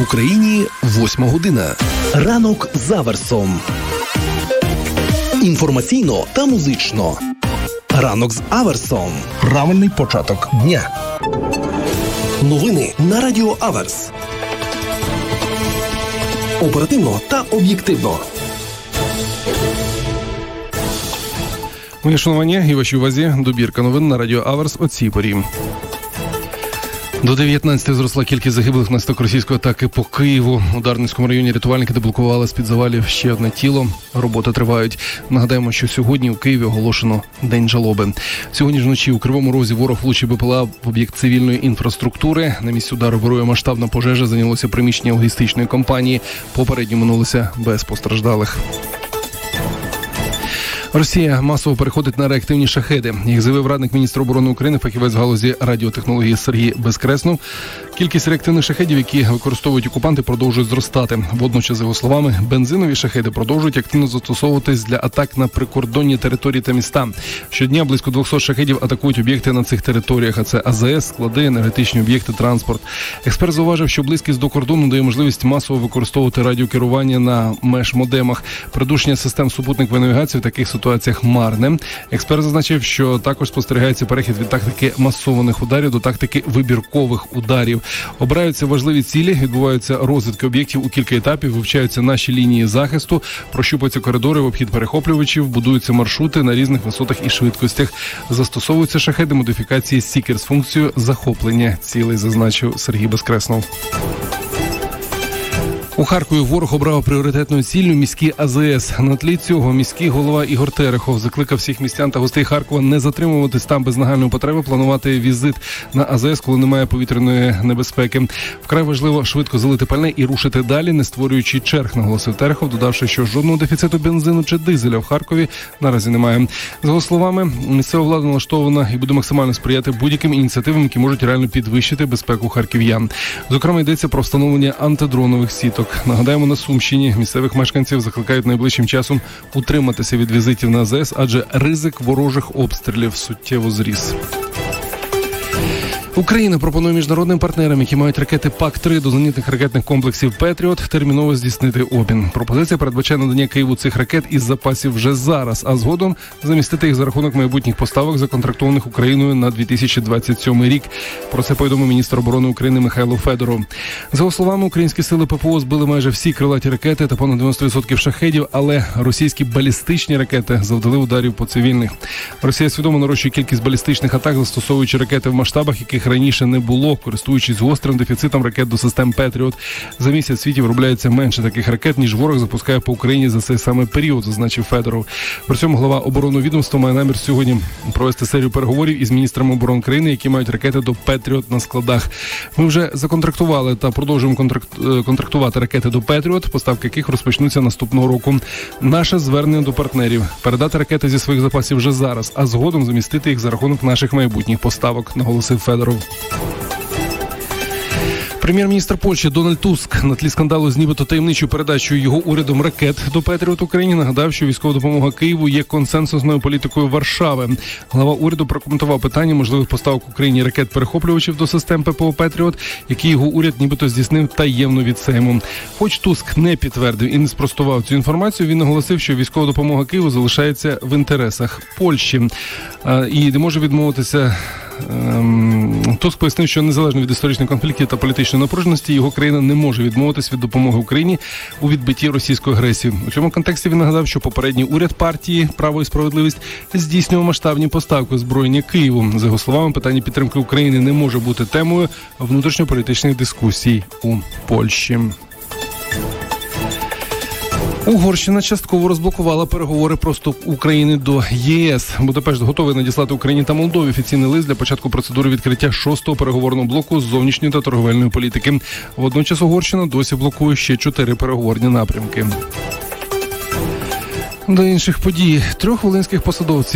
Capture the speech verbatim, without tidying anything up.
Україні восьма година. Ранок з Аверсом. Інформаційно та музично. Ранок з Аверсом. Правильний початок дня. Новини на Радіо Аверс. Оперативно та об'єктивно. Моє шанування і вашій увазі добірка новин на Радіо Аверс о цій порі. До дев'ятнадцяти зросла кількість загиблих внаслідок російської атаки по Києву. У Дарницькому районі рятувальники деблокували з-під завалів ще одне тіло. Роботи тривають. Нагадаємо, що сьогодні у Києві оголошено День жалоби. Сьогодні ж вночі у Кривому Розі ворог влучив БПЛА в об'єкт цивільної інфраструктури. На місці удару вирує масштабна пожежа, зайнялося приміщення логістичної компанії. Попередньо минулося без постраждалих. Росія масово переходить на реактивні шахеди. Як заявив радник міністра оборони України, фахівець в галузі радіотехнології Сергій Безкреснов, кількість реактивних шахедів, які використовують окупанти, продовжує зростати. Водночас, за його словами, бензинові шахеди продовжують активно застосовуватись для атак на прикордонні території та міста. Щодня близько двісті шахедів атакують об'єкти на цих територіях, а це А З С, склади, енергетичні об'єкти, транспорт. Експерт зауважив, що близькість до кордону дає можливість масово використовувати радіокерування на межмодемах. Придушення систем супутникової навігації в таких ситуаціях марне. Експерт зазначив, що також спостерігається перехід від тактики масованих ударів до тактики вибіркових ударів. Обираються важливі цілі, відбуваються розвідки об'єктів у кілька етапів, вивчаються наші лінії захисту, прощупуються коридори в обхід перехоплювачів, будуються маршрути на різних висотах і швидкостях. Застосовуються шахеди модифікації Сікер з функцією захоплення цілей, зазначив Сергій Безкреснов. У Харкові ворог обрав пріоритетною ціллю міські А З С. На тлі цього міський голова Ігор Терехов закликав всіх містян та гостей Харкова не затримуватись там без нагальної потреби, планувати візит на А З С, коли немає повітряної небезпеки. Вкрай важливо швидко залити пальне і рушити далі, не створюючи черг, наголосив Терехов, додавши, що жодного дефіциту бензину чи дизеля в Харкові наразі немає. За його словами, місцева влада налаштована і буде максимально сприяти будь-яким ініціативам, які можуть реально підвищити безпеку харків'ян. Зокрема, йдеться про встановлення антидронових сіток. Нагадаємо, на Сумщині місцевих мешканців закликають найближчим часом утриматися від візитів на А З С, адже ризик ворожих обстрілів суттєво зріс. Україна пропонує міжнародним партнерам, які мають ракети Пак три до зенітних ракетних комплексів «Петріот», терміново здійснити обмін. Пропозиція передбачає надання Києву цих ракет із запасів вже зараз, а згодом замістити їх за рахунок майбутніх поставок, законтрактованих Україною на дві тисячі двадцять сьомий рік. Про це повідомив міністр оборони України Михайло Федоров. За його словами, українські сили П П О збили майже всі крилаті ракети та понад дев'яносто відсотків шахедів, але російські балістичні ракети завдали ударів по цивільних. Росія свідомо нарощує кількість балістичних атак, застосовуючи ракети в масштабах, яких раніше не було, користуючись гострим дефіцитом ракет до систем «Петріот». За місяць в світі виробляється менше таких ракет, ніж ворог запускає по Україні за цей самий період, зазначив Федоров. При цьому голова оборонного відомства має намір сьогодні провести серію переговорів із міністрами оборони країни, які мають ракети до «Петріот» на складах. Ми вже законтрактували та продовжуємо контракт, контрактувати ракети до «Петріот», поставки яких розпочнуться наступного року. Наше звернення до партнерів – передати ракети зі своїх запасів вже зараз, а згодом замістити їх за рахунок наших майбутніх поставок, наголосив Федоров. Прем'єр-міністр Польщі Дональд Туск на тлі скандалу з нібито таємничою передачею його урядом ракет до «Петріот» Україні нагадав, що військова допомога Києву є консенсусною політикою Варшави. Глава уряду прокоментував питання можливих поставок Україні ракет-перехоплювачів до систем П П О «Петріот», які його уряд нібито здійснив таємно від Сейму. Хоч Туск не підтвердив і не спростував цю інформацію, він наголосив, що військова допомога Києву залишається в інтересах Польщі і не може відмовитися. Туск пояснив, що незалежно від історичних конфліктів та політичної напруженості, його країна не може відмовитись від допомоги Україні у відбитті російської агресії. У цьому контексті він нагадав, що попередній уряд партії «Право і справедливість» здійснював масштабні поставки озброєння Києву. За його словами, питання підтримки України не може бути темою внутрішньополітичних дискусій у Польщі. Угорщина частково розблокувала переговори про вступ України до Є С. Будапешт готовий надіслати Україні та Молдові офіційний лист для початку процедури відкриття шостого переговорного блоку з зовнішньої та торговельної політики. Водночас Угорщина досі блокує ще чотири переговорні напрямки. До інших подій. Трьох волинських посадовців